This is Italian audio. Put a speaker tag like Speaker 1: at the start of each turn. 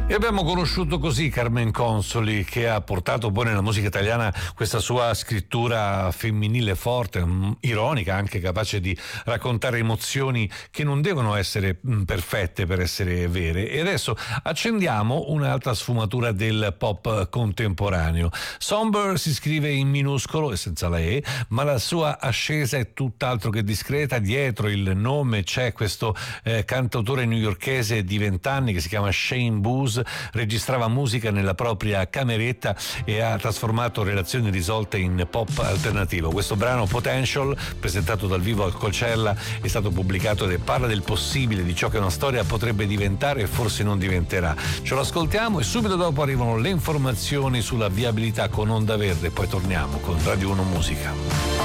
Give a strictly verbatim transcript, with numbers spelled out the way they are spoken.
Speaker 1: E abbiamo conosciuto così Carmen Consoli, che ha portato poi nella musica italiana questa sua scrittura femminile forte, mh, ironica, anche capace di raccontare emozioni che non devono essere mh, perfette per essere vere. E adesso accendiamo un'altra sfumatura del pop contemporaneo. Somber si scrive in minuscolo e senza la E, ma la sua ascesa è tutt'altro che discreta. Dietro il nome c'è questo eh, cantautore newyorkese di vent'anni che si chiama Shane Booz. Registrava musica nella propria cameretta e ha trasformato relazioni risolte in pop alternativo. Questo brano Potential, presentato dal vivo al Coachella, è stato pubblicato e parla del possibile, di ciò che una storia potrebbe diventare e forse non diventerà. Ce lo ascoltiamo e subito dopo arrivano le informazioni sulla viabilità con Onda Verde, poi torniamo con Radio uno Musica.